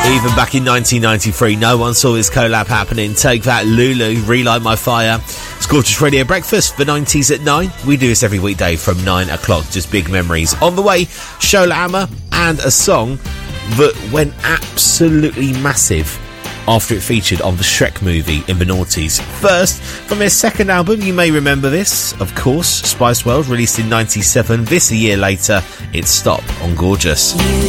Even back in 1993, no one saw this collab happening. Take That, Lulu, Relight My Fire. Scorchers Radio Breakfast, the 90s at 9. We do this every weekday from 9 o'clock. Just big memories. On the way, Shola Ama and a song that went absolutely massive after it featured on the Shrek movie in the noughties. First, from their second album, you may remember this, of course, Spice World, released in 97. This a year later, it's Stop on Gorgeous.